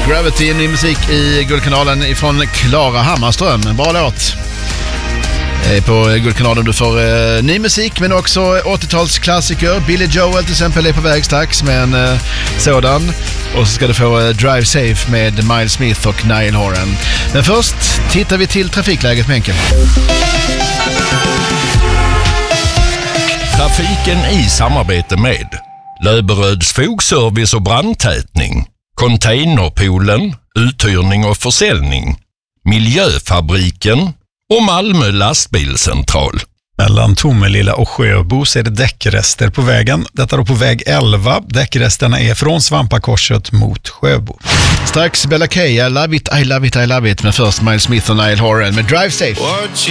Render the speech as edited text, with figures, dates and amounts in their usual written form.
Gravity, ny musik i Guldkanalen ifrån Klara Hammarström. En bra låt. På Guldkanalen du får ny musik men också 80-talsklassiker. Billy Joel till exempel är på väg strax med en sådan. Och så ska du få Drive Safe med Miles Smith och Niall Horan. Men först tittar vi till trafikläget med Enkel. Trafiken i samarbete med Löberöds fogservice och brandtätning, Containerpoolen, uthyrning och försäljning, Miljöfabriken och Malmö lastbilscentral. Mellan Tomelilla och Sjöbo så är det däckrester på vägen. Detta då på väg 11. Däckresterna är från Svampakorset mot Sjöbo. Strax Bella K, I love it, I love it, I love it. Men först Miles Smith och Niall Horan med Drive Safe.